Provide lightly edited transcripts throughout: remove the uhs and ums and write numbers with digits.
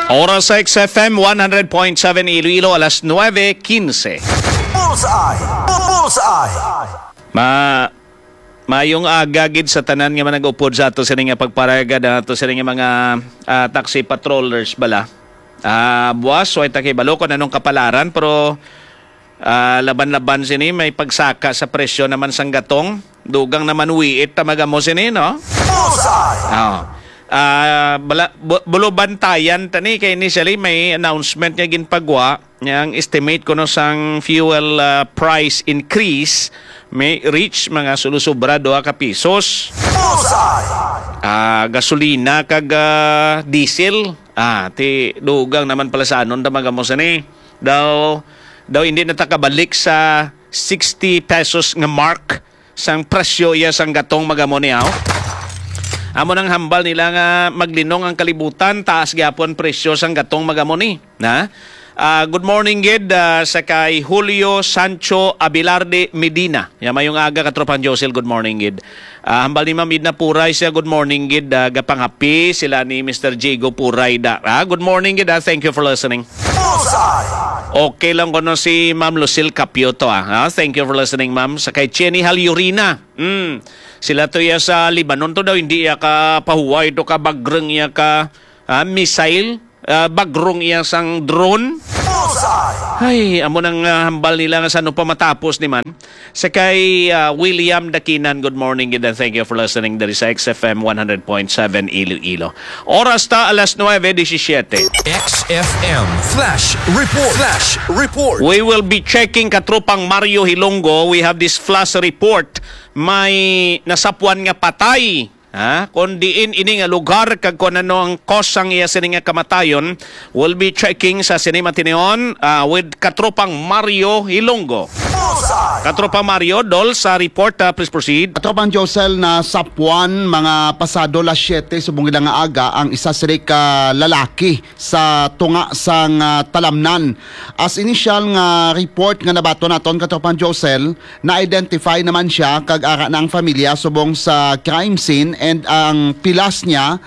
Oras sa XFM 100.7 Iloilo, alas 9:15. Bullseye! Bullseye! Mayong agagid sa tanan nga manag-upod sa ato sa nga pagparagad ato sa nga mga taxi patrollers bala. Buwas, way ta kay balokon anong kapalaran pero laban-laban sini may pagsaka sa presyo naman sang gatong. Dugang naman wiit tamaga mo sini, no? Bullseye! Bulubantayan tani kay initially may announcement nga ginpagwa yang estimate ko no sang fuel price increase may reach mga sulusubra 2 ka pisos. Gasolina kag diesel ti dugang naman pala sa anon tamaga mo sini daw hindi na takabalik sa 60 pesos nga mark sang presyo ya sang gatong magamoniaw. Amo nang hambal nila nga maglinong ang kalibutan, taas gyapon presyo sang gatong magamoni. Good morning gid sa kay Julio Sancho Abilarde Medina. Mayong aga katropan Josel, good morning gid. Hambal ni Ma'am Edna Puray siya, good morning gid. Gapanghapi sila ni Mr. Diego Puray da. Good morning gid. Thank you for listening. Okay lang ko no si Ma'am Lucille Capioto. Thank you for listening, Ma'am. Sa kay Chenny Halyurina. Sila to ya sa Libanon to daw hindi ya ka pahuway to ka bagreng ya ka missile, bagrong ya sang drone. Ay, amo nang hambal nila nga sa ano pa matapos ni man. Sa kay William Dakinan, good morning and thank you for listening. There is XFM 100.7 Iloilo. Oras ta alas 9:17. XFM Flash Report. Flash Report. We will be checking katropang Mario Hilonggo. We have this flash report. May nasapuan nga patay. Kung diin ini nga lugar kag kung ano ang kosang iya sini nga kamatayon, we'll be checking sa Cinema Tineon with katropang Mario Hilonggo. Katropang Mario, Dol, sa report, please proceed. Katropang Josel, na sapuan mga pasado las 7 subong nga aga ang isa sila ka lalaki sa tunga sang talamnan. As initial nga report nga nabato naton katropang Josel, na-identify naman siya kag ara na ang pamilya subong sa crime scene and ang pilas niya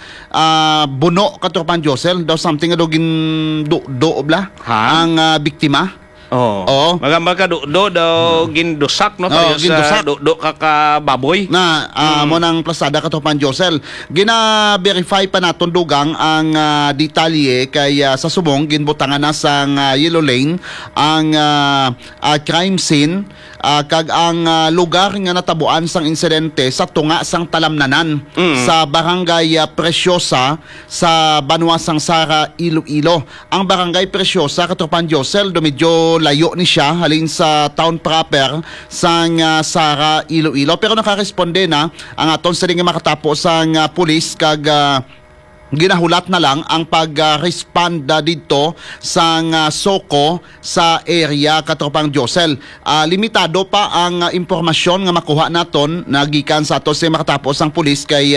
buno katropang Josel daw something do bla ang biktima. Oo. Magamba ka do daw gindusak no tayo sa do ka baboy. Mo nang plasada katropang Josel. Gina-verify pa naton dugang ang detalye kay sa subong ginbutangan na sang Yellow Lane ang crime scene kag ang lugar nga natabuan sang insidente sa tunga sang talamnanan sa barangay Preciosa sa Banwasang Sara, Iloilo. Ang barangay Preciosa katropang Josel do medyo layo ni siya halin sa town proper sang Sara, Iloilo, pero nakaresponde na ang aton sa nga makatapos sang pulis kag ginahulat na lang ang pag-respond dito sa Soko sa area katropang Josel. Limitado pa ang impormasyon nga makuha naton nagikan sa aton sa makatapos ang pulis kay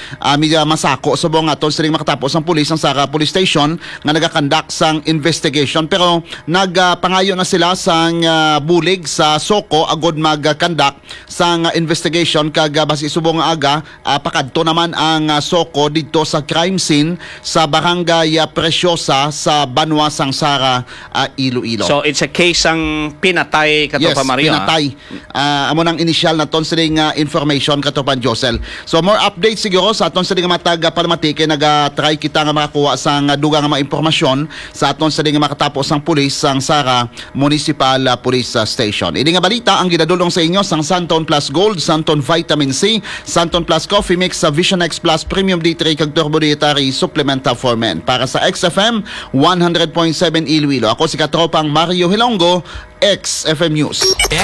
masako subong aton sa makatapos ang pulis ang Sara Police Station nga nagakandak sang investigation, pero nagpangayo na sila sang bulig sa Soko agod magkandak sang investigation kag basi subong aga pakadto naman ang Soko dito sa crime scene sa barangay Preciosa sa Banwasang Sara, Iloilo. So it's a case ang pinatay katropang Mario. Yes, pinatay. Amo nang initial na ton siling information katropang Josel. So more updates siguro sa aton siling matag palmatike naga-try kita nga makakuha sang dugang nga mga impormasyon sa aton siling makatapos ang pulis sang Sara Municipal Police Station. Ini nga balita ang ginadulong sa inyo sang Santon Plus Gold, Santon Vitamin C, Santon Plus Coffee Mix sa Vision X Plus Premium D3 kag Turbo Dietary Supplement for Men. Para sa XFM 100.7 Iloilo, ako si katropang Mario Hilonggo, XFM News.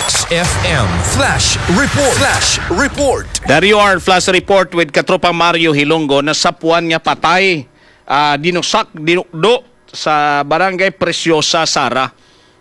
XFM Flash Report. Flash Report. There you are, Flash Report with katropang Mario Hilonggo na sapuan nga patay, dinusak, dinukdo sa barangay Preciosa, Sara.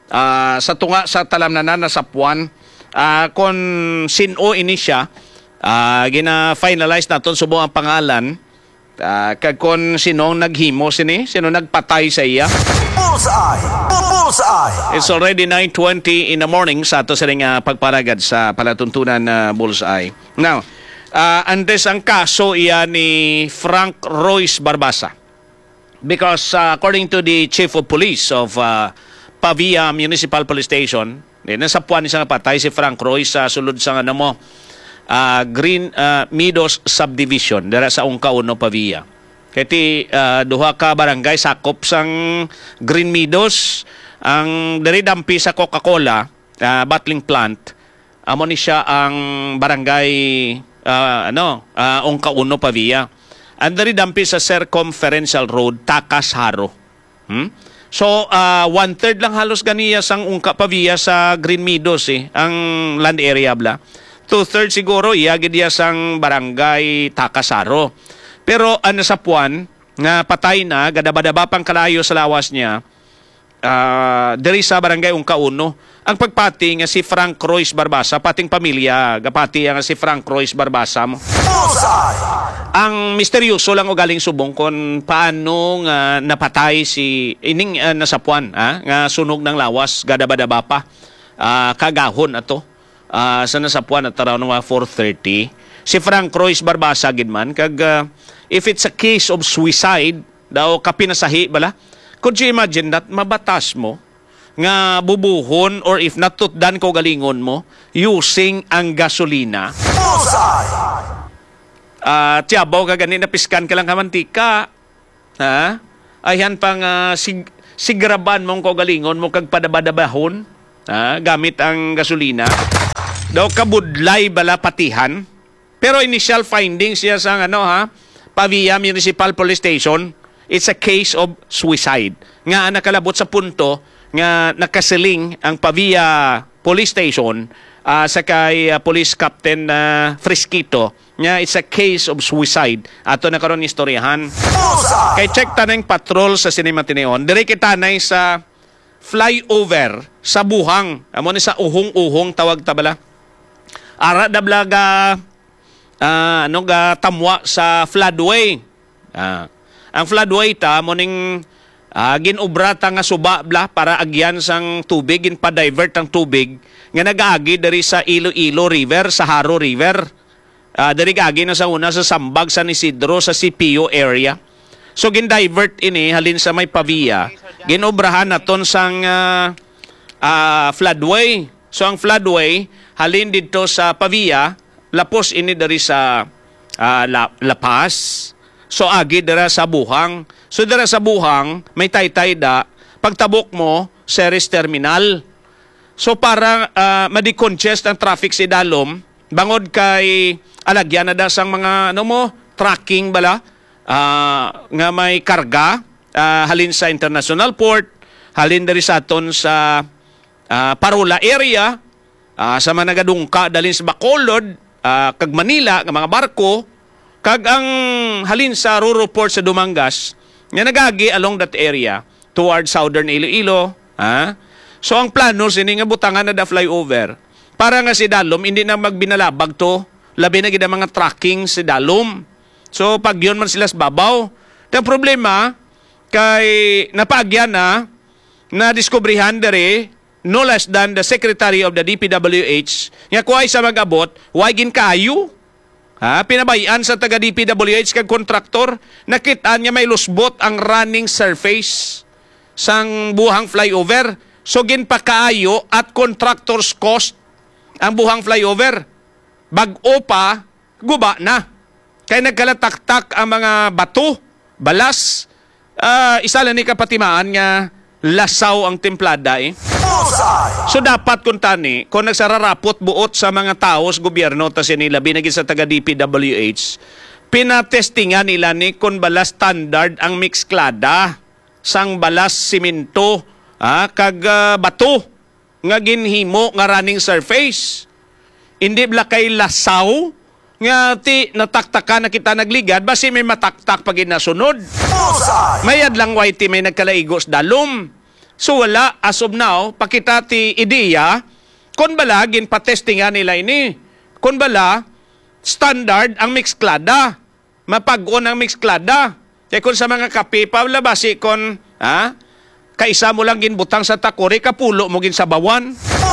Sa tunga sa talamnanan na sapuan. Kung sino ini siya, gina-finalize naton subong ang pangalan. Kag kon sinong naghimo sino nagpatay sa iya. Bullseye! Bullseye! It's already 9:20 in the morning sa ato sa pagparagad sa palatuntunan na Bullseye. Now, antes ang kaso iya ni Frank Royce Barbasa. Because according to the Chief of Police of Pavia Municipal Police Station, nasapuan ni nga patay si Frank Roy sa sulod sa ano mo, Green Meadows Subdivision dira sa Ungkauno, Pavia. Kaya duha ka barangay sakop sang Green Meadows, ang diri dampi sa Coca-Cola bottling plant. Amo ni siya ang barangay Ungkauno, Pavia. And diri dampi sa Circumferential Road, Takas, Haro. So, 1/3 lang halos ganiya sang Ungka, Pavia sa Green Meadows ang land area bla. 2/3 siguro iyagid diya sang barangay Takasaro. Pero ano sa puan nga patay na gadaba-daba pang kalayo sa lawas niya diri sa barangay Ungkauno. Ang pagpati nga si Frank Royce Barbasa, pating pamilya gapati nga si Frank Royce Barbasa mo. Ang misteryoso lang o galing subong kon paano nga napatay si ining nasapuan nga sunog ng lawas gadaba-daba pa kagahon ato sa nasapuan at around 4:30 si Frank Royce Barbasa gid man kag if it's a case of suicide daw kapinasahi bala, could you imagine that mabatas mo nga bubuhon or if natutdan ko galingon mo using ang gasolina. Tiyabaw ka ganin na piskan ka lang kamantika. Ayan pang sigraban mong ko galingon mo kag padabadabahon gamit ang gasolina. Daw kabudlay bala patihan. Pero initial findings siya sa Pavia Municipal Police Station, it's a case of suicide. Nga nakalabot sa punto nga nakasiling ang Pavia Police Station sa kay Police Captain Frisquito nga it's a case of suicide. Ato na karon istoryahan. Kay check tanang patrol sa Sinimatineon. Dire kita nay sa flyover sa Buhang. Amo ni sa uhong-uhong tawag tabala. Ara dablaga tamwa sa floodway. Ang floodway ta mo ning ginobra ta nga suba bla para agyan sang tubig, ginpa-divert ang tubig nga nagaagi dari sa Iloilo River, sa Haro River. Dari gaagi na sa una sa Sambag, San Isidro, sa CPO area. So gin-divert ini halin sa may Pavia. Ginobrahan naton sang floodway. So ang floodway halin dito sa Pavia, lapos ini dari sa Lapas. So agi dira sa Buhang. So dira sa Buhang may taytay da pagtabok mo Ceres Terminal. So para ma-decongest ang traffic sa Dalom, bangod kay alagyan na da sang mga tracking bala nga may karga halin sa International Port, halin diri sa aton sa Parola area, sa mga nagadungka dalin sa Bacolod, kag Manila nga mga barko, kag ang halin sa Ruro Port sa Dumangas nga nagagi along that area towards southern Iloilo. So ang plano sini nga butangan na da flyover para nga si Dalom hindi na magbinalabag to, labi na gid ang mga tracking si Dalom. So pag yun man sila sa babaw, ang problema kay napagyan na diskubrihan dere no less than the Secretary of the DPWH nga kuhay sa mag-abot, why gin kayo? Pinabayan sa taga DPWH kag kontraktor, nakitaan niya may lusbot ang running surface sang Buhang flyover. So ginpakaayo at contractor's cost ang Buhang flyover. Bag-o pa, guba na. Kaya nagkalataktak ang mga bato, balas. Isa lang ni kapatimaan nga lasaw ang templada So dapat kung tani, kung nagsararapot buot sa mga tao sa gobyerno, tas nila binagin sa taga DPWH, pinatestingan nila ni kung balas standard ang mixklada sang balas simento, kag bato nga ginhimo nga running surface. Hindi bla kay lasaw nga ti nataktakan na kita nagligad basi may mataktak pag inasunod. Mayad lang whitey may nagkalaigos Dalom. So wala as of now pakita ti ideya kun bala ginpatestingan nila ini. Kun bala standard ang mixklada. Mapag-on ang mixklada. Kaya kung sa mga kape pa wala basi kon kaisa mo lang ginbutang sa takore kapulo mo ginsabawan.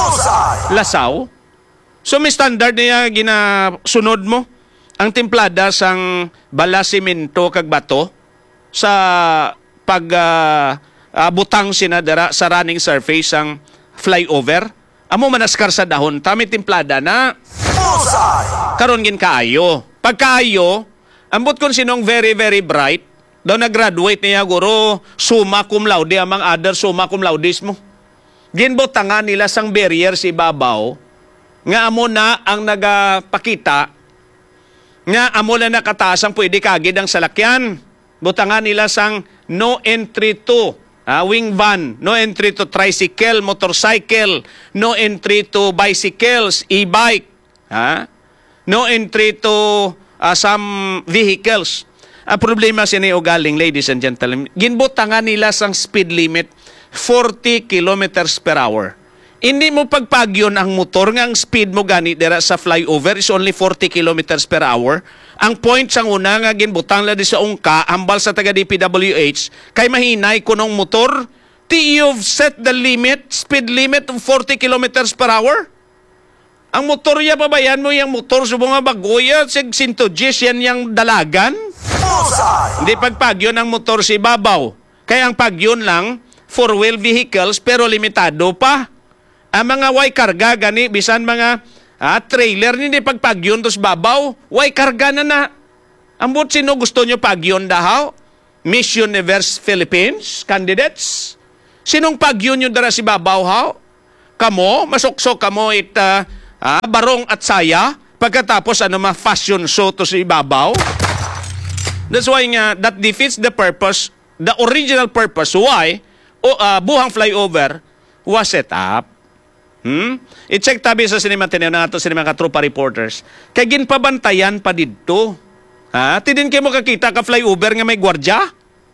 Lasaw. So may standard niya ginasunod mo ang templada sang bala simento kag bato sa butang sinadara sa running surface ang flyover. Amo manaskar sa dahon, tami timplada na Bullseye. karon gin kaayo. Pagkaayo, ambot kon sinong very very bright, daw nag-graduate niya guro summa cum laude among other summa cum laudes mo. Ginbotangan nila sang barrier si babaw nga amo na ang nagapakita nga amo na nakataas ang pwede kagid ang salakyan. Butangan nila sang no entry to wing van, no entry to tricycle, motorcycle, no entry to bicycles, e-bike, no entry to some vehicles. Ang problema sini o galing, ladies and gentlemen, ginbutangan nila sang speed limit 40 kilometers per hour. Hindi mo pagpagyon ang motor nga ang speed mo gani dira sa flyover is only 40 kilometers per hour. Ang point sang una nga ginbutang la di sa ungka hambal sa taga DPWH kay mahinay kunong motor. You've set the limit, speed limit of 40 kilometers per hour. Ang motor ya babayan mo yung motor subong nga bagoya sig 110 yan yang dalagan. Bullseye. Hindi pagpagyon ang motor si babaw. Kaya ang pagyon lang four-wheel vehicles pero limitado pa. Ang mga way karga gani bisan mga trailer hindi pagpagyon tos babaw, way karga na. Ambot sino gusto nyo pagyon dahaw? Miss Universe Philippines candidates. Sinong pagyon nyo dara si babaw haw? Kamo, masuksok kamo barong at saya pagkatapos fashion show to si babaw. That's why nga that defeats the purpose, the original purpose why buhang flyover was set up. I-check tabi sa sinima tineo na ato sinima katropa reporters. Kay ginpabantayan pa didto. Tidin kay mo kakita ka flyover nga may gwardya?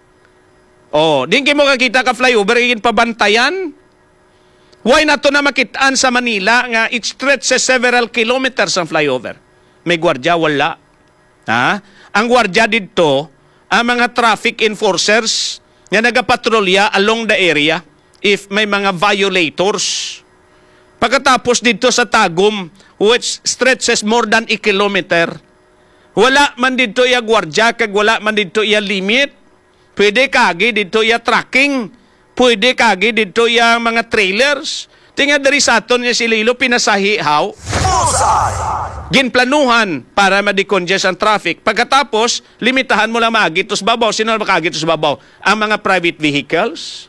Din kay mo kakita ka flyover nga ginpabantayan? Why na to na makitaan sa Manila nga it stretches several kilometers ang flyover? May gwardya wala. Ang gwardya didto ang mga traffic enforcers nga nagapatrolya along the area if may mga violators. Pagkatapos dito sa Tagum, which stretches more than a kilometer, wala man dito iya gwardya, kag wala man dito iya limit. Pwede kagi dito iya tracking. Pwede kagi dito iya mga trailers. Tinga dari sa aton niya si Lilo, pinasahihaw. Bullseye. Ginplanuhan para ma-decongest ang traffic. Pagkatapos, limitahan mo lang maagitos babaw. Sino makagitos babaw? Ang mga private vehicles.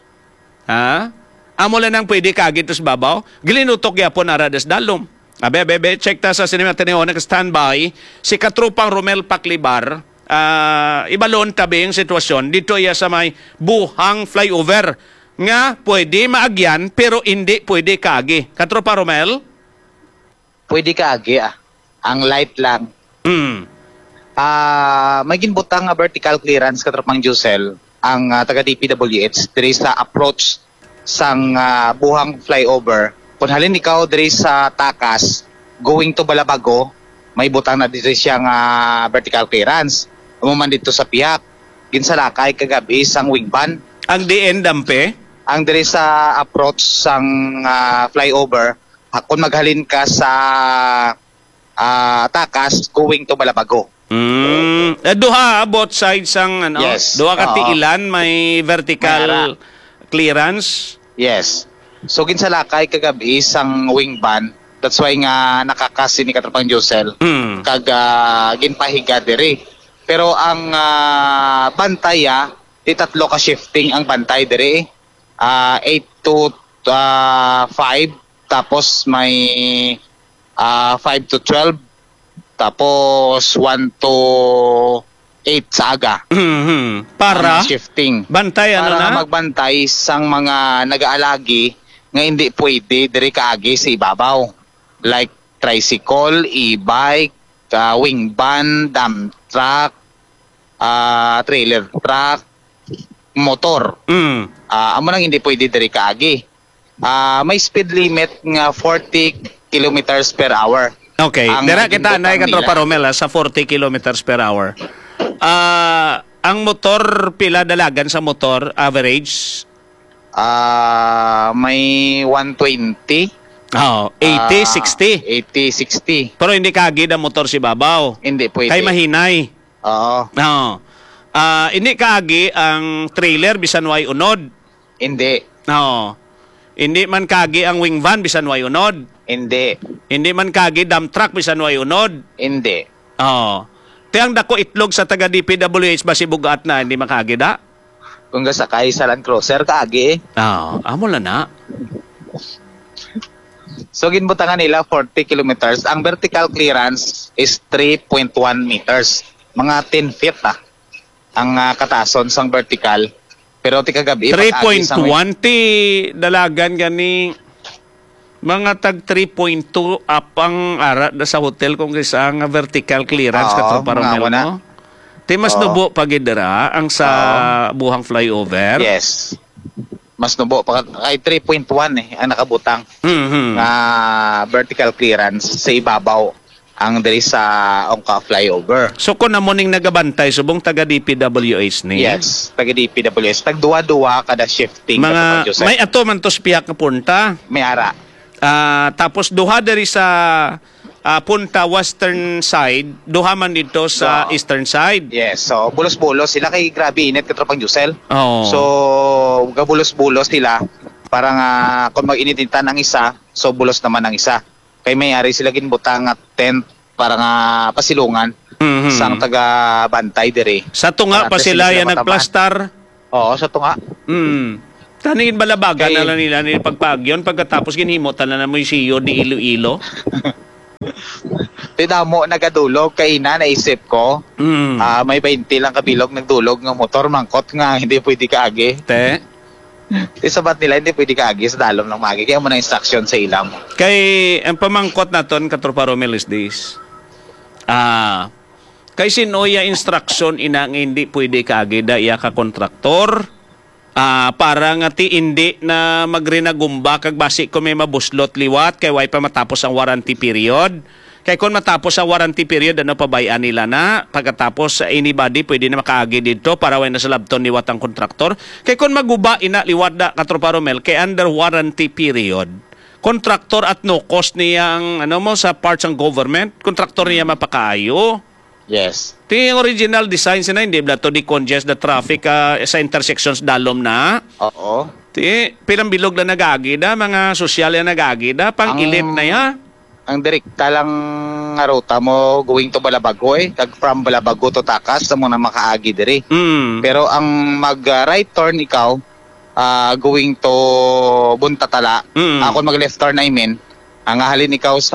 Amo lang nang pwede kagitos babaw. Gilinutok yapon aradas dalom. Abe, check ta sa sinima tineo na standby. Si Katrupang Romel Paclibar, ibalon tabi ang sitwasyon. Dito iya sa may buhang flyover. Nga pwede maagyan pero hindi pwede kaagi. Katropa Romel? Pwede kaagi Ang light lang. May ginbutang vertical clearance katropang Jusel ang taga DPWH diri sa approach sang buhang flyover. Kung halin ikaw diri sa Takas going to Balabago, may butang na dito siyang vertical clearance. Umuman dito sa Piak, ginsalakay kagabi sang wingban. Ang DN Dampe? Ang diri sa approach sang flyover, kung maghalin ka sa Takas going to Balabago. Duha both sides ang Yes. duha ka tiilan may vertical clearance. Yes. So ginsalakay kagabi sang wingban. That's why nga nakakasi ni Katropang Josel. Kag ginpahiga diri. Pero ang bantay di tatlo ka shifting ang bantay diri. 8 to 5 tapos may 5 to 12 tapos 1 to 8 sa aga. Para ang shifting. bantay Para magbantay sang mga nag-aalagi nga hindi pwede diri kaagi sa ibabaw. Like tricycle, e-bike, wingban, dump truck, trailer truck, motor. Amo nang hindi pwede diri kaagi. May speed limit nga 40 kilometers per hour. Okay, dira kita na Katropa Romel sa 40 kilometers per hour. Ang motor, pila dalagan sa motor, average? May 120. 80, 60. 80, 60. Pero hindi kagid ang motor si babaw. Hindi pwede. Kay mahinay. Oo. Ini kaagi ang trailer bisan way unod. Hindi. Oo. Hindi man kagi ang wing van bisan way unod. Hindi. Hindi man kagi dump truck bisan way unod. Hindi. Oo. Tiyang dako itlog sa taga DPWH basi bugat na hindi makagi da. Kung gasakay sa Land Cruiser, kaagi. Oo. Amo lang na. So, ginbutangan nila 40 kilometers. Ang vertical clearance is 3.1 meters. Mga 10 feet ang katason sang vertical. Pero ti kagabi 3.1 ti dalagan gani mga tag 3.2 up ang ara da sa hotel kung kisa ang vertical clearance Oo, katropa mga Romel wana. mo. Ti mas nubo pagidra ang sa buhang flyover. Yes. Mas nubo pa kay 3.1 ang nakabutang Mhm. na vertical clearance sa ibabaw ang diri sa Ongka flyover. So kung namuning nagabantay subong taga DPWH ni. Yes, taga DPWS. Tag duwa-duwa kada shifting Mga Joseph. may ato man to spiyak nga punta. May ara. Tapos duha diri sa punta western side, duha man dito sa Oo. eastern side. Yes, so bulos-bulos sila kay grabe init katropang Jusel. Oo. So gabulos-bulos sila parang kung mag-initintan ang isa, so bulos naman ang isa. Kay may-ari sila ginbutang at tent para nga pasilungan Mhm. sang taga bantay diri. Sa tunga pa Para sila sila yan matamaan. nagplastar. Oo, sa tunga. Taningin balabagan Okay. na lang nila ni pagpagyon pagkatapos ginhimutan na mo yung siyo di Iloilo. Tinamo nagadulog kay ina naisip ko. Mm. May 20 lang kabilog nagdulog ng motor mangkot nga hindi pwede kaagi. Te. Isabat nila hindi pwede kaagi sa dalom ng magi. Kaya mo na instruction sa ilam. Kay ang pamangkot naton katropa Romel is this. Kay sinuya instruction ina nga hindi pwede kaagi da iya ka kontraktor. Para nga ti hindi na magrinagumba kag basi ko may mabuslot liwat kay way pa matapos ang warranty period. Kay kung matapos ang warranty period ano pabayaan nila na pagkatapos anybody pwede na makaagi dito para way na sa labton liwat ang kontraktor. Kay kung maguba ina liwat da katropa Romel kay under warranty period. Kontraktor at no cost niya ang sa parts ng government, kontraktor niya mapakaayo. Yes. Ti original design sina hindi bla to decongest the traffic sa intersections dalom na. Oo. Ti pilang bilog na nagagi da mga sosyal na nagagi da pang ilit na ya. Ang direkta lang nga ruta mo going to Balabago kag from Balabago to Takas sa mo na makaagi diri. Pero ang mag right turn ikaw going to Buntatala, ako mag left turn I mean, ang halin ikaw sa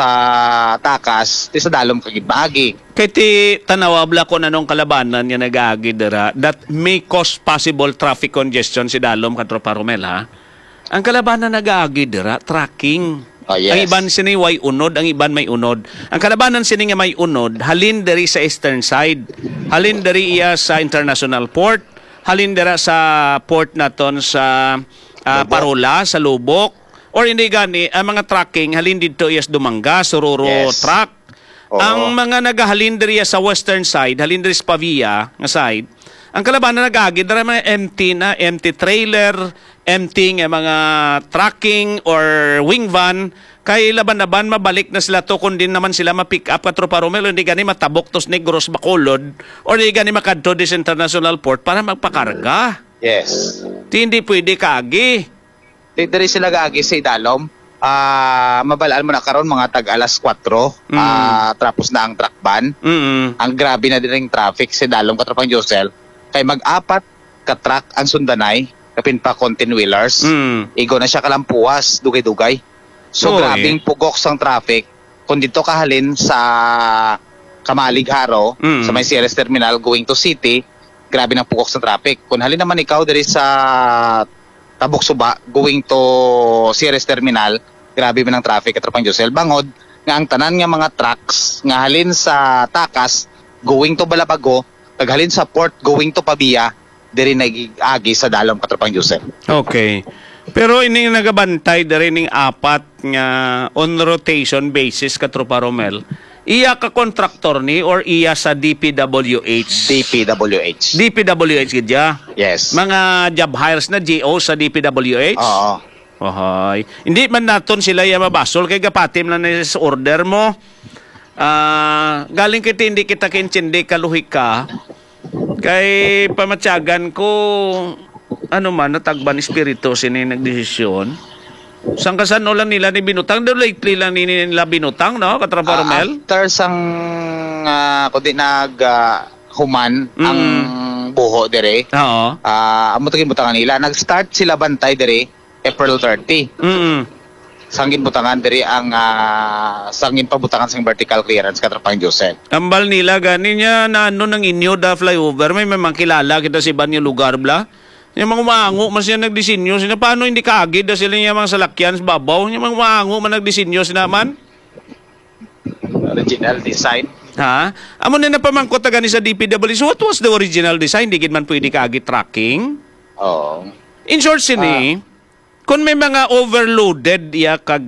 Takas, ti sa dalom kag baagi. Kay ti tanawabla ko nanong kalabanan nga nagagi dira that may cause possible traffic congestion si dalom katropa Romel ha. Ang kalabanan nagagi dira tracking. Oh, yes. Ang iban sini way unod, ang iban may unod. Ang kalabanan sini nga may unod, halin diri sa eastern side. Halin diri iya sa international port. Halin dira sa port naton sa Parola, sa Lubok. Or hindi gani, ang mga tracking, halin dito iya sa Dumanga, Sororo Yes. Track. Oo. Ang mga nagahalin diri sa western side, halin diri sa Pavia nga side, ang kalabanan nagagi dara mga empty trailer, empty nga mga tracking or wing van kay laban-laban mabalik na sila to kung din naman sila ma-pick up katropa Romel hindi gani matabok tos Negros Bacolod or hindi gani makadto dis international port para magpakarga. Yes. Ti hindi pwede kaagi. Diri sila gaagi sa Idalom. Mabalaan mo na karon mga tag alas 4. Tapos na ang truck ban. Ang grabe na din ang traffic sa Idalom katropang Josel. Kay mag-apat ka truck ang sundanay, kapin pa content wheelers. Igo na siya kalampuas, dugay-dugay. So Oy. grabing pugok sang traffic. Kung dito kahalin sa Kamalig-Haro, sa may CRS terminal going to city, grabe ng pugok sa traffic. Kung halin naman ikaw diri sa Tabok-Suba going to CRS terminal, grabe man ang traffic katropang Josel. Bangod nga ang tanan nga mga trucks nga halin sa Takas going to Balabago, taghalin sa port going to Pabia, diri nag-agi sa dalom katropang Josel. Okay. Pero ini nagabantay diri ning apat nga on rotation basis katropa Romel. Iya ka kontraktor ni or iya sa DPWH? DPWH. DPWH gidya. Yes. Mga job hires na GO sa DPWH? Oo. Ohay. Hindi man naton sila ya mabasol kay gapatim lang na sa order mo. Galing kita hindi kita kinchindi kaluhi ka. Kay pamatyagan ko, ano man, natagban espiritu sini nagdesisyon. Sang kasano lang nila ni binutang, do lately lang nila binutang, no, Katropa Romel? After sang kundi human ang buho dire. Oo. Amo tagin butangan nila. Nag-start sila bantay dire April 30. Sangin butangan dire ang sangin pabutangan sang vertical clearance Katrapang Josel. Ambal nila gani niya na ano ng inyo da flyover, may makilala kita si banyo lugar bla. Yung mga umango, mas yan nagdisenyo. Sina paano hindi kaagid na sila yung mga salakyan sa babaw? Yung mga umango, man nagdisenyo sila man? Original design. Ha? Amo na napamangkot na gani sa DPWH. So what was the original design? Hindi man pwede kaagid tracking? Oo. In short, sini, kung may mga overloaded ya kag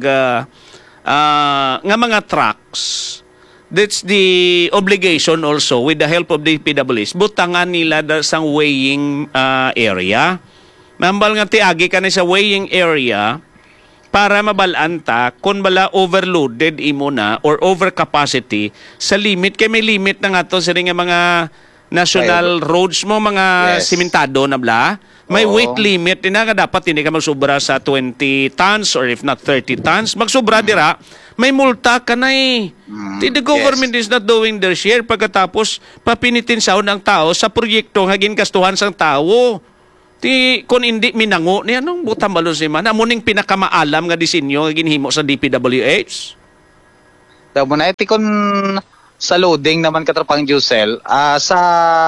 nga mga trucks, that's the obligation also with the help of the PWS. Butangan nila sa weighing area. Nambal nga tiagi ka na sa weighing area para mabalanta kung bala overloaded imo na or overcapacity sa limit. Kaya may limit na nga to sa nga mga national roads mo, mga simentado na bla. May weight limit din na dapat hindi ka magsubra sa 20 tons or if not 30 tons. Magsubra dira, may multa ka na eh. The government is not doing their share pagkatapos papinitin sa ng tao sa proyekto nga ginkastuhan sang tao. Kung hindi minango, ni anong butang balon si man? Amuning pinakamaalam nga disenyo nga ginhimo sa DPWH? Daw mo na iti kun sa loading naman Katrapang Josel, sa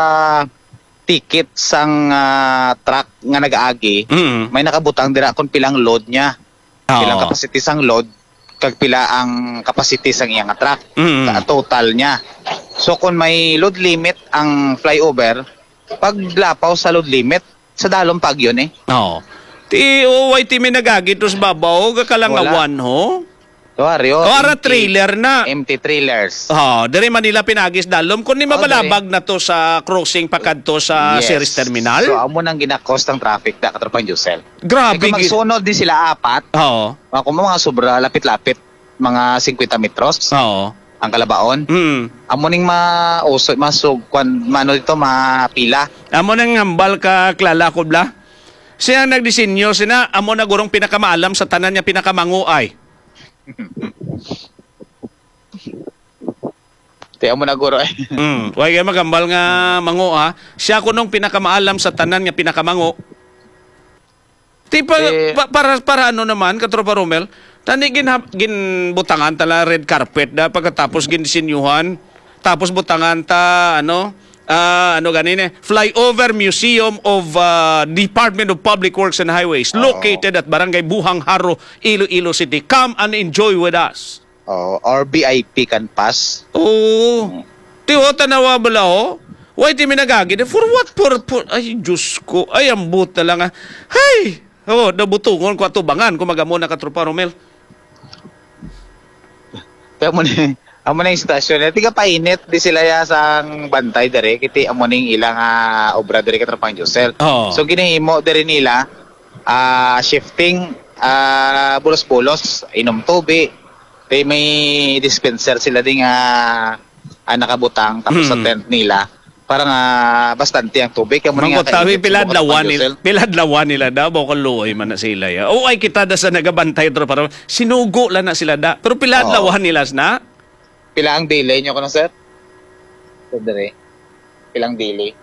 ticket sang truck nga nag-aagi, may nakabutang dira kung pilang load niya. Pilang capacity sang load, kag pila ang capacity sang iyang truck, total niya. So kung may load limit ang flyover, pag lapaw sa load limit, sa dalong pag yun eh. Oo. Ti may nag-aagi tos babaw, kakalangawan ho? Ara trailer na. Empty trailers. Dere Manila pinagis dalom kun ni mabalabag na to sa crossing pakadto sa series terminal. So amo nang gina-cost ang traffic da Katrapang Josel. Grabe. Kung magsunod din sila apat. Oo. Kung mga sobra lapit-lapit mga 50 metros. Oo. Ang kalabaon. Amo ning masugkwan mano dito mapila. Amo nang hambal ka klala ko bla. Siya nagdisenyo sina amo na gurong pinakamaalam sa tanan niya pinakamanguay. Tiyan mo na guro eh. Huwag kayo magambal nga mango ha. Siya ko nung pinakamaalam sa tanan nga pinakamango. Para ano naman, Katropa Romel, tani ginbutangan tala red carpet da pagkatapos gindisenyuhan. Tapos butangan ta Flyover Museum of Department of Public Works and Highways located at Barangay Buhang Haro, Iloilo City. Come and enjoy with us. Or VIP can pass. Tiyo, tanawa bala ho? Why ti minagagid? For what purpose? Ay, Diyos ko. Ay, ambut na lang ha. Hay! Nabutungon ko atubangan kung magamo na Katropa Romel. Tiyo mo na amo na yung stasyon. Tiga painit di sila ya sang bantay dere kiti amo ning ilang obra dere Katrapang Josel. So ginihimo dere nila shifting bulos-bulos inom tubig. May dispenser sila ding nakabutang tapos sa tent nila para nga bastante ang tubig. Kaya mo nga piladlawan nila daw bukal luoy man na sila ya. Ay kita da sa nagabantay para sinugo lang na sila da. Pero piladlawan nila na. Pila ang delay nyo ko na, sir? Dere. Pilang delay?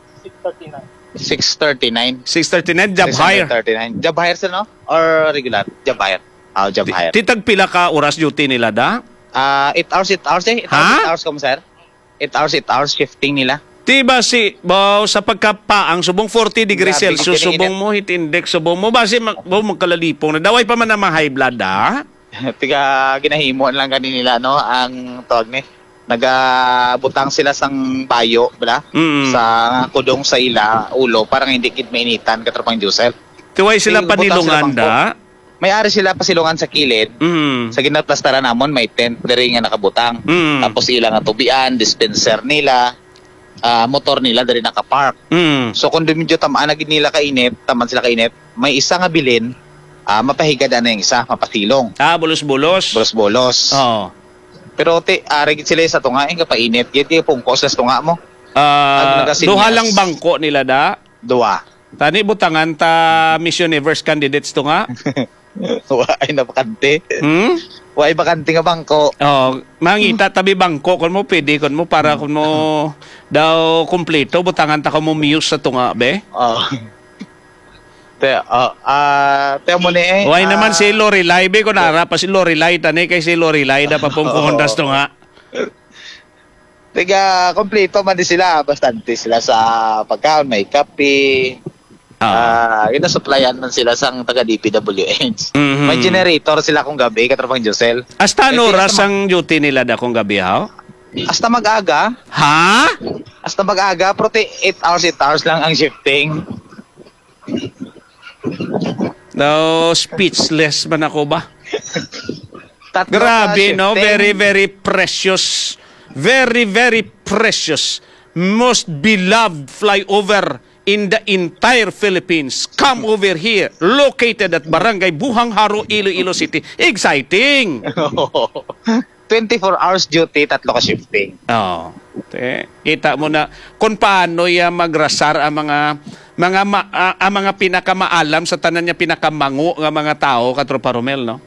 6:39. 6:39, job hire. 6:39. Job hire, sir, no? Or regular? Job hire. Job hire. Titag pila ka oras duty nila da? 8 hours eh. 8 hours ko, sir. 8 hours shifting nila. Diba sa pagkapaang subong 40 degrees Celsius, subong mo, heat index, subong mo, base magkalalipong na. Daway pa man na high blood, da? Tiga ginahimo lang kanila no ang tawag ni nagabutang sila sang bayo bala sa kudong sa ila ulo parang hindi kid mainitan Katrapang Josel. Tiway sila panilungan da. May-ari sila pasilungan sa kilid. Sa ginatlastaran namon may tent diri nga nakabutang. Tapos ilang nga tubian, dispenser nila, motor nila diri nakapark. So kung medyo tamaan na gid nila kainit, taman sila kainit, may isa nga bilin mapahigad na yung isa, mapasilong. Bulos-bulos. Bulos-bulos. Oo. Pero rigid sila sa tunga, kapainit. Giti pungkos sa tunga mo. nagasinyas. Duha lang bangko nila da. Dua. Tani butangan ta Miss Universe candidates to nga. Ay na bakante. Hmm? Ay bakante nga bangko. Oh, mangita tabi bangko kun mo pwede kun mo para kun mo daw kumpleto butangan ta mo muse sa tunga be. Oh. Te mo ni Why naman si Lorelai be kun ara pa si Lorelai tani kay si Lorelai da pa pong kuhondas to nga. Tiga kompleto man din sila, bastante sila sa pagkaon, may kape. Ina-supplyan man sila sang taga DPWH. Mhm. May generator sila kung gabi, katropang Josel. Hasta ano Eh, oras ang duty nila da kung gabi ha? Hasta mag-aga, Ha? pero 8 hours lang ang shifting. Daw speechless man ako ba? Tatlo Grabe, ka no? shifting. Very, very precious. Very, very precious. Most beloved flyover in the entire Philippines. Come over here. Located at Barangay Buhang Haro, Iloilo City. Exciting! 24 hours duty, tatlo ka shifting. Oh. Kita mo na kung paano magrasar ang mga pinakamaalam sa tanan niya pinakamango nga mga tao, Katropa Romel, no?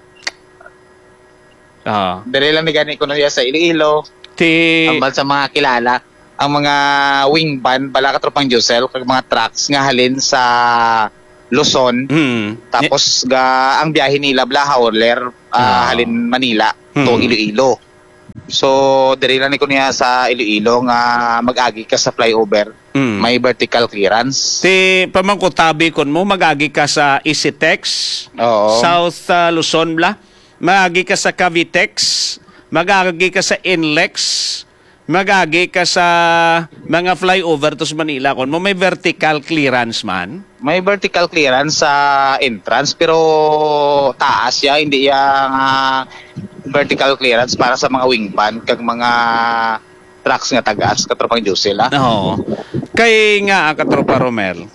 Dali lang ni gani ko na sa Iloilo. Ambal sa mga kilala, ang mga wing van bala katropang Josel kag mga trucks nga halin sa Luzon. Tapos ang biyahe nila Blahaorler halin Manila to Iloilo. So diri lang ni ko niya sa Iloilo nga mag-agi ka sa flyover. May vertical clearance. Pamangkutabi kon mo magagi ka sa EasyTex, Oo. South Luzon bla, magagi ka sa Cavitex, magagi ka sa Inlex, magagi ka sa mga flyover to sa Manila kon mo may vertical clearance man. May vertical clearance sa entrance pero taas ya, hindi yang vertical clearance para sa mga wing van kag mga trucks nga tagas katropang Josel Oo. Kay nga Katropa Romel.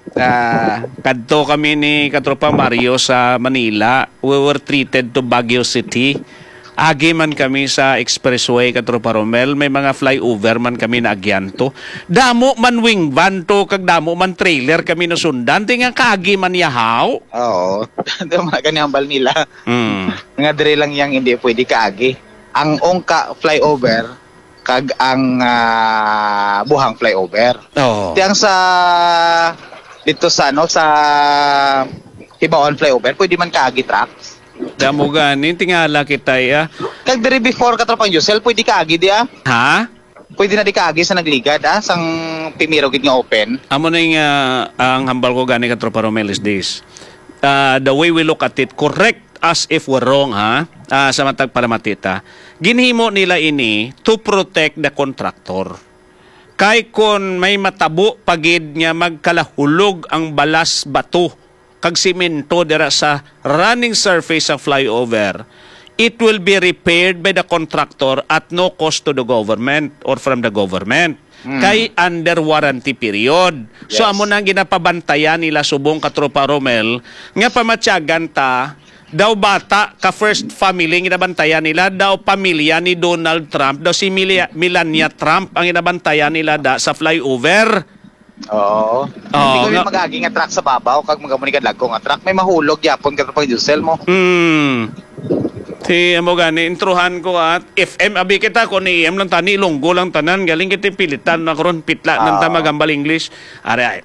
Kadto kami ni Katropa Mario sa Manila. We were treated to Baguio City. Agi man kami sa expressway Katropa Romel, may mga flyover man kami na agyanto. Damo man wing van to kag damo man trailer kami nasundan tinga kaagi man yahaw. Oo. Ito mga kanyambal nila. Nga dire lang yang hindi pwede kaagi. Ang ongka flyover kag ang buhang flyover. Oh. Tiyang sa dito sa sa Hibaon flyover pwede man kaagi trucks. Damo ganin tingala kita ya. Kag dire before katropang Josel pwede kaagi dia. Ha? Pwede na di kaagi sa nagligad sang pimiro gid nga open. Amo na yung ang hambal ko gani Katropa Romel is this. The way we look at it, correct as if we're wrong, ha? Sa matag paramatita. Ginhimo nila ini to protect the contractor. Kay kon may matabo pagid nga magkalahulog ang balas bato kag simento dira sa running surface sa flyover, it will be repaired by the contractor at no cost to the government or from the government. Kay under warranty period. So Yes. amo nang ginapabantayan nila subong Katropa Romel nga pamatyagan ta daw bata ka first family ang inabantayan nila, daw pamilya ni Donald Trump, daw si Melania Trump ang inabantayan nila da sa flyover. Oo. Hindi ko nga- magagi nga truck sa babaw kag magamunikan lagko nga truck may mahulog yapon katropang Josel mo. Ti amo gani intruhan ko at FM abi kita ko ni EM lang tani lunggo lang tanan galing kiti pilitan na karon pitla nang magambal English. Are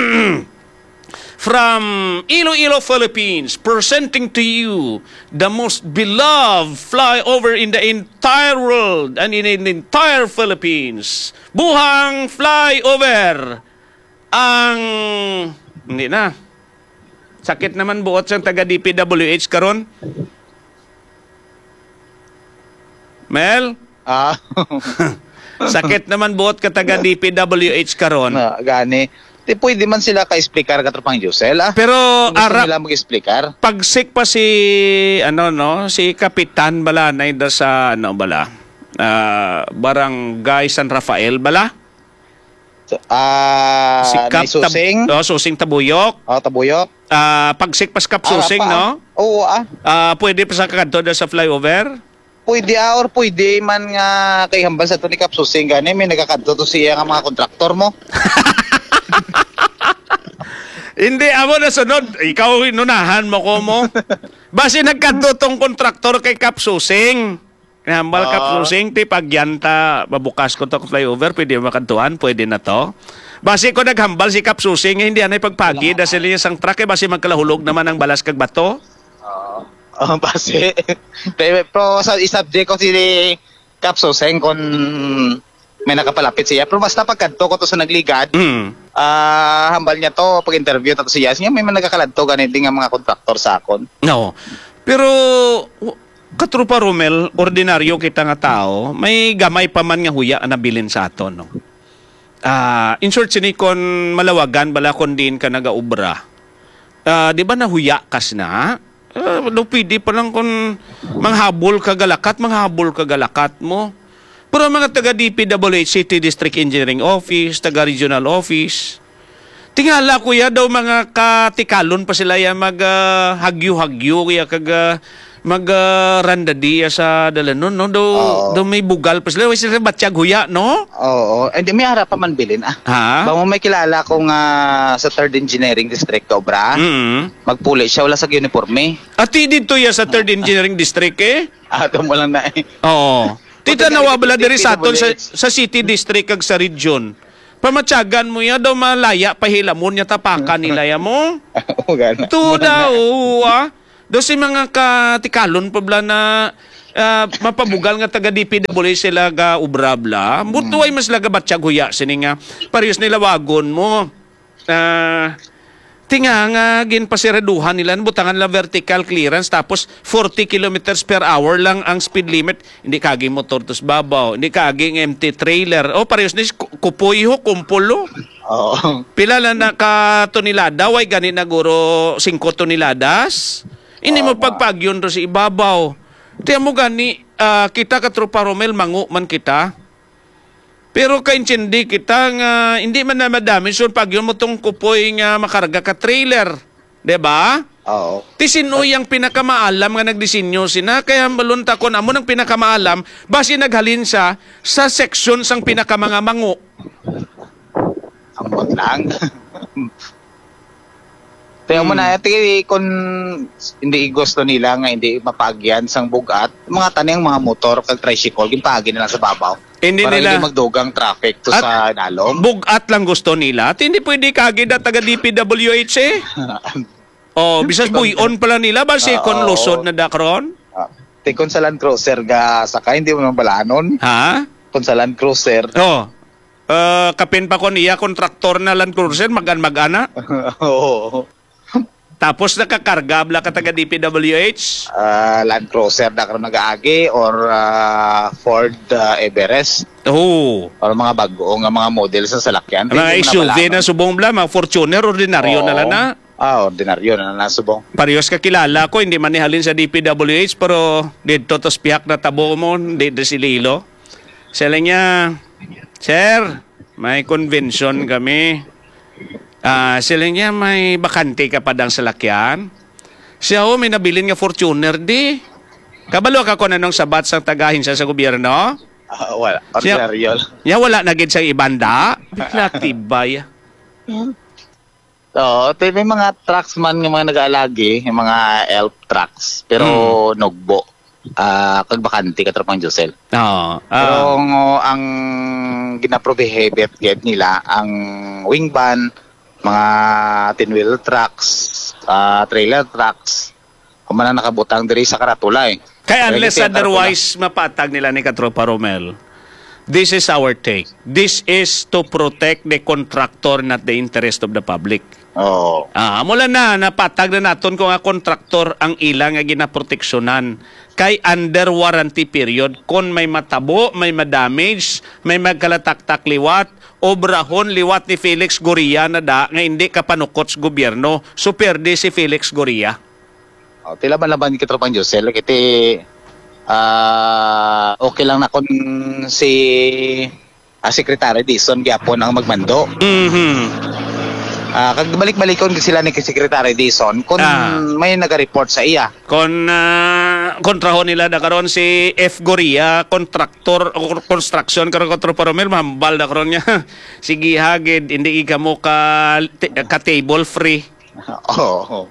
from Iloilo, Philippines, presenting to you the most beloved flyover in the entire world and in the entire Philippines. Buhang Flyover. Ang hindi na. Sakit naman buot sa taga DPWH karon. Mel, sakit naman buot ka taga DPWH karon. na gani. Di pwede man sila ka-explicar katropang Josel Pero Kung gusto ara nila mag-explicar. pagsik pa si si Kapitan bala na ida sa Barangay San Rafael bala. Si Kap Susing. Susing Tabuyok. Tabuyok. Pagsik pa si Kap Susing, no? Oo Pwede pa sa kakadto sa flyover. pwede or pwede man nga kay hambal sa to ni Kap Susing gani may nagakadto to siya nga mga kontraktor mo. Hindi, amo na sunod. Ikaw inunahan mo ko mo. Basi nagkanto tong kontraktor kay Kap Susing. Hambal Kap Susing, ti pagyanta, babukas ko to flyover, pwede makantuan, pwede na to. Basi ko naghambal si Kap Susing, hindi na ipagpagi, dahil niya isang truck, basi magkalahulog naman ang balas kag bato. Basi. Pero sa isubject ko si Kap Susing kung may nakapalapit siya. Pero basta pagkanto ko to sa nagligad, hambal niya to, pag-interview to siya, siya may nagakaladto ganit din nga mga kontraktor sa akon. No. Pero, Katrupa Romel, ordinaryo kita nga tao, may gamay pa man nga huya ang nabilin sa aton, no? In short, sinikon malawagan, bala kon din ka nagaubra. Di ba nahuya kas na? Pwede pa lang kung manghabol kagalakat mo. Pero mga taga DPWH City District Engineering Office, taga Regional Office, tingala kuya daw mga katikalon pa sila ya mag-hagyo-hagyo kuya kag mag-randadiya sa dalanon, no? Daw may bugal pa sila. Sila batsyag huya, no? Oo. Hindi, may harap pa man bilin, Ha? Ba mo may kilala kong sa 3rd Engineering District, Obra. Magpuli siya, wala sa uniforme. At dito ya sa 3rd Engineering District, eh? Ito mo lang na eh. Oo. Tita nawabala diri sa aton sa City District kag sa region. Pamatyagan mo ya daw malaya pahilamon niya tapakan nila ya mo. Oo, gana. Ito daw, daw si mga katikalon pa bla na mapabugal nga taga DPWH sila ga ubrabla. Butuay mas laga batsyag huya sini nga parehas nila wagon mo. Tinga nga ginpasiraduhan nila, butangan la vertical clearance, tapos 40 kilometers per hour lang ang speed limit. Hindi kaging motor tos babaw, hindi kaging empty trailer. Parehas ni kupoy ho, kumpulo. Oo. Pila lang na ka tonelada, way gani na guro 5 toneladas. Hindi mo pagpagyon ro si ibabaw. Tiyan mo gani, kita Katrupa Romel, mangu man kita. Pero kaintindi kita nga hindi man na madami so pag yun mo tong kupoy nga makarga ka trailer, 'di ba? Oo. Ti sino yang pinakamaalam nga nagdisenyo sina kaya balunta kon amo nang pinakamaalam basi naghalin sa section sang pinakamanga mangu. Ambot lang. Kaya mo na kung hindi gusto nila nga hindi mapagyan sang bugat, mga taniyang mga motor kag tricycle ginpagi nila sa babaw. Hindi para nila hindi magdugang traffic to sa nalom. Bugat lang gusto nila. At hindi pwede kagid na taga DPWH eh. Bisas buyon pala nila basi kon lusod na dakron. Tikon sa Land Cruiser ga sakay hindi mo naman balanon. Ha? Kon sa Land Cruiser. Kapin pa kon iya kontraktor na Land Cruiser magana. Oo. Tapos nakakarga bla ka taga DPWH? Land Cruiser na karon nag-aagi or Ford Everest. Or mga bago nga mga model sa salakyan. Mga SUV na subong bla, mga Fortuner, ordinaryo na lang na. Ordinaryo na nasubong. Parehas kakilala ko, hindi man nihalin sa DPWH, pero dito to spiak na tabo mo, dito si Lilo. Sila niya, Sir, may convention kami. Sila niya may bakante ka pa dang salakyan. Siya may nabilin nga Fortuner di. Kabalo ka kung anong sabat sa tagahin sa gobyerno? Wala. Ordinaryo. Wala na gid sa ibanda. Bigla tibay. May mga trucks man nga mga nag-aalagi, yung mga elf trucks. Pero nugbo. Kag bakante ka tropang Josel. Pero ang ginaprohibit nila ang wing van, mga 10-wheel trucks, trailer trucks, kung man nakabutang diri sa karatula eh. Kaya unless otherwise mapatag nila ni Katropa Romel, this is our take. This is to protect the contractor, not the interest of the public. Mula na, napatag na naton kung nga kontraktor ang ilang nga ginaproteksyonan. Kay under warranty period, kung may matabo, may madamage, may magkalataktak liwat, obrahon liwat ni Felix Goria na nga hindi kapanukot sa gobyerno, so perde si Felix Goria. Tila man laban kitropang Josel, kiti okay lang na kung si Secretary Dison gyapon ang magmando. Kag balik-balikon sila ni Secretary Dizon kung may naga-report sa iya. Kon kontrahon nila da karon si F. Goria, contractor o construction karon Katro Paromel, mahambal da karon niya. Sige hagid, hindi ka mo ka table free. Oo.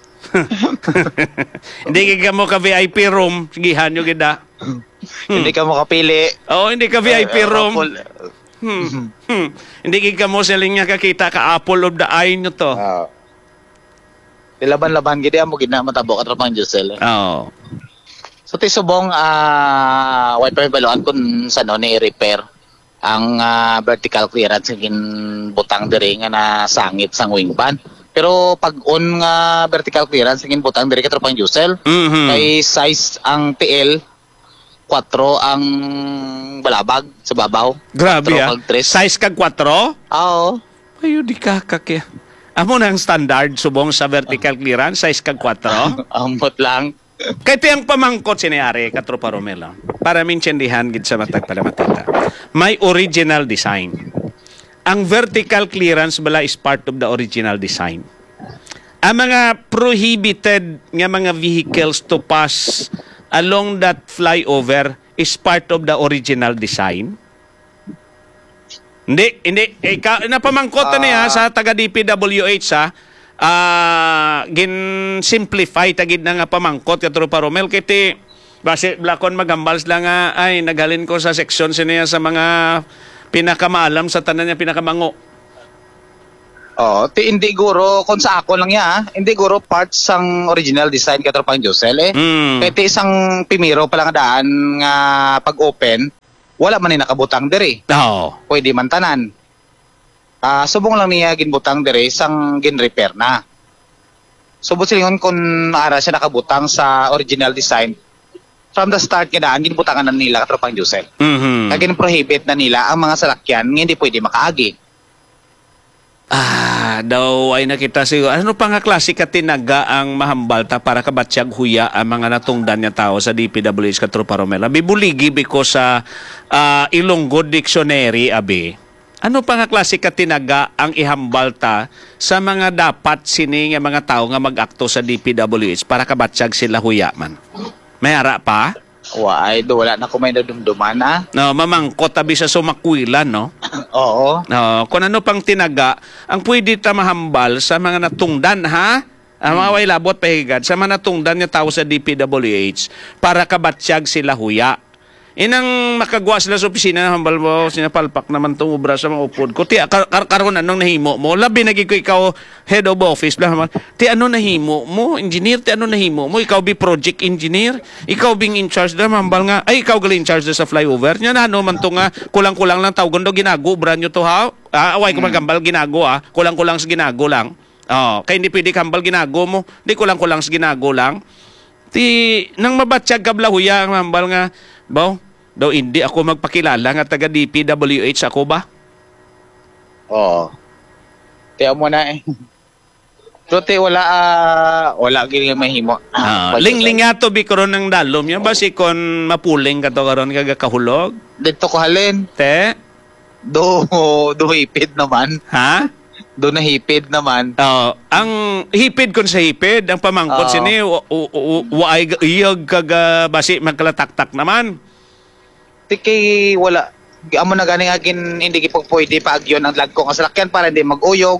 Hindi ka mo ka VIP room, sige hanyo gida. Hindi ka mo kapili. Oh, hindi ka VIP room. Hindi ka mo siling niya kakita ka apple of the eye nyo to. Laban-laban gid mo gina matabok Katro pang Josel. Oo. So tisubong way pa baluan kun sa no ni repair ang vertical clearance gin butang diri nga na sangit sang wing ban. Pero pag on nga vertical clearance gin butang diri Katro pang Josel. Kay size ang TL 4 ang balabag sa babaw. Grabe 4 Size kag 4? Oo. Ayo di kakakya. Amo na ang standard subong sa vertical clearance, size kag 4. Ambot lang. Kaya tiyang pamangkot sinayari, Katropa Romelo. Para mintindihan gid sa matag palamatita. May original design. Ang vertical clearance bala is part of the original design. Ang mga prohibited nga mga vehicles to pass along that flyover is part of the original design. Hindi. Napamangkot niya sa taga DPWH gin-simplify tagid na nga pamangkot Katropa Romel kiti base blakon magambals lang nga ay naghalin ko sa section niya sa mga pinakamaalam sa tanan niya pinakamango. Hindi guro kung sa ako lang hindi guro parts sang original design Katropang Josel Kaya isang pimiro pa lang daan nga pag-open, wala man ni nakabutang diri. Pwede man tanan. Subong lang niya ginbutang diri sang gin-repair na. Subong silingon kung ara siya nakabutang sa original design. From the start kinaan ginbutangan na nila Katropang Josel. Kaya gin-prohibit na nila ang mga salakyan nga hindi pwede makaagi. Daw ay nakita siyo. Ano pa nga klase ka tinaga ang mahambalta para kabatsyag huya ang mga natungdan niya tao sa DPWH Katropa Romel? Bibuligi biko sa Ilonggo Dictionary, abi. Ano pa nga klase ka tinaga ang ihambalta sa mga dapat sini nga mga tao nga mag-akto sa DPWH para kabatsyag sila huya man? May ara pa? Wala na ko may nadumduman No, mamangkot tabi sa sumakwilan, no? Oo. Kung ano pang tinaga, ang pwede ta mahambal sa mga natungdan, ha? Ang mga way labot pahigad, sa mga natungdan niya tao sa DPWH para kabatsyag sila huya. Inang makagwa sila sa opisina, hambal mo, sinapalpak naman itong ubra sa mga upod ko. Ti, karon anong nahimo mo? Labi naging ko ikaw, head of office, ti, ano nahimo mo? Engineer, ti, ano nahimo mo? Ikaw bi project engineer? Ikaw bing in charge na, hambal nga, ay, ikaw gali in charge sa flyover? Nya na, ano man to nga, kulang-kulang lang tao, gundo ginago, ubra nyo to, ha? Away ko magambal, ginago, ha? Kulang-kulang sa ginago lang. Kaya hindi pwede kambal ginago mo. Di kulang-kulang sa ginago lang. Ti, nang mabatsyag kablahuya, hambal nga, daw hindi ako magpakilala nga taga DPWH ako ba? Oo. Tiyan mo na So, wala gini mahimo. Ling-ling nga to bikaron ng dalom. Yan ba si kon mapuling ka to karon kagakahulog? Dito ko halin. Te? Do hipid naman. Ha? Do na hipid naman. Ang hipid kon sa hipid, ang pamangkot sini, waay iyag kaga basi magkalatak-tak naman. Tiki wala. Amo na ganing agin hindi gipag pwede paagyon ang lag ko nga salakyan para hindi mag-uyog.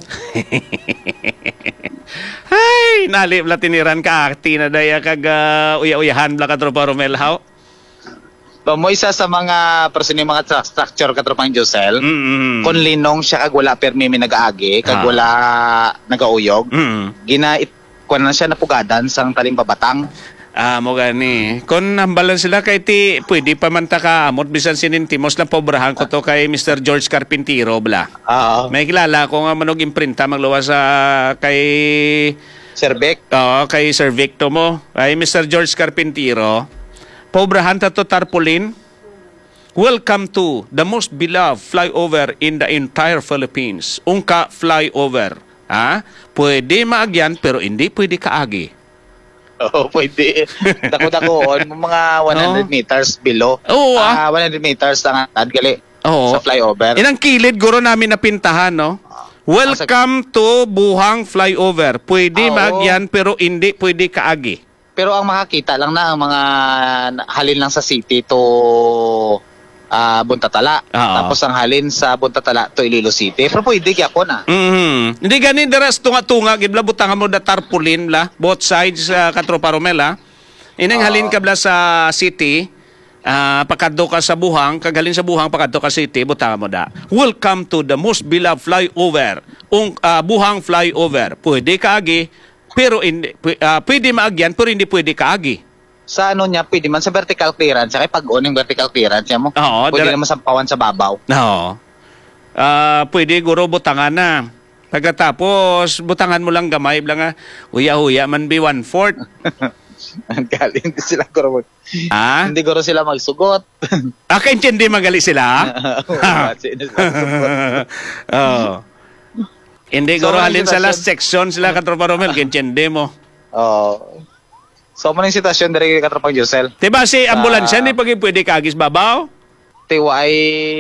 Hay, nalip la tiniran ka akti na daya kag uya-uyahan bla Katropa Romel how? Mo isa sa mga person mga structure Katropang Josel. Kung linong siya kag wala permi nagaagi, kag wala nagauyog. Kuan na siya napugadan sang talim babatang. Mo gani. Kung nambalan sila kay ti pwede pa man ta ka amot bisan sinintimos lang pobrahan ko to kay Mr. George Carpintero bla. May kilala ko nga manog imprinta magluwas sa kay Sir Vic. Kay Sir Victo mo. Kay Mr. George Carpintero. Pobrahan ta to tarpaulin. Welcome to the most beloved flyover in the entire Philippines. Ungka flyover. Pwede maagyan pero hindi pwede kaagi. Pwede. Dako-dakoon mga 100 meters below. 100 meters ang gali sa flyover. Inang kilid guro namin napintahan, no? Welcome to Buhang Flyover. Pwede Oo. maagyan pero hindi pwede kaagi. Pero ang makakita lang na ang mga halin lang sa city to Buntatala. Oo. Tapos ang halin sa Buntatala to Iloilo City. Pero pwede gyapon Hindi ganin daras tunga-tunga gibla butangan mo da tarpaulin la both sides sa Katropa Romel ha. Inang halin ka bla sa city, pakadto ka sa Buhang, kagalin sa Buhang pakadto ka city, butangan mo da. Welcome to the most beloved flyover. Buhang Flyover. Pwede kaagi pero hindi pwede maagyan pero hindi pwede kaagi. Sa ano niya, pwede man sa vertical clearance. Kaya pag-on yung vertical clearance niya mo. Oo, Pwede naman sampawan sa babaw. Oo. Pwede guro butangan na. Pagkatapos, butangan mo lang gamay, lang huya-huya man be 1/4. Galing hindi sila guro. Hindi guro sila magsugot. Kaintindi magali sila? Oo. Hindi So, guro maraming halin sa sitwasyon. last section sila Katropa Romel, kaintindi mo. Oo. So, mo yung sitwasyon dari kay Katropang Josel. Diba si ambulansya, hindi pag pwede kagis babaw? Tiwa ay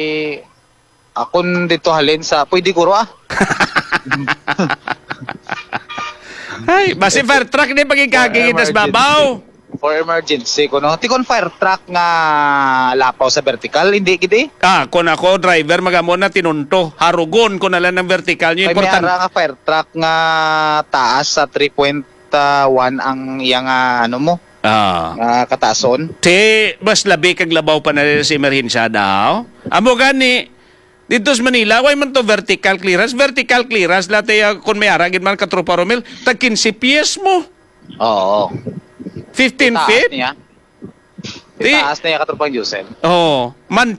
akon dito halin sa pwede guro Ay, basi fire truck hindi pag ikagigitas babaw. For emergency ko no. Tikon fire truck nga lapaw sa vertical, hindi gidi. Kung ako, driver, magamon na tinunto. Harugon ko na lang ng vertical nyo. Ay may Important. ara nga fire truck nga taas sa 3.1 ang iyang ano mo, kataason. Mas labi kag labaw pa na si emerhensya daw. Amo gani, dito sa Manila, why man to vertical clearance? Vertical clearance, lahat kung may aragin man Katropa Romel, tag 15 pies mo. Oo. 15 feet? Niya. Di- Taas niya Katropang Josel. Oh, man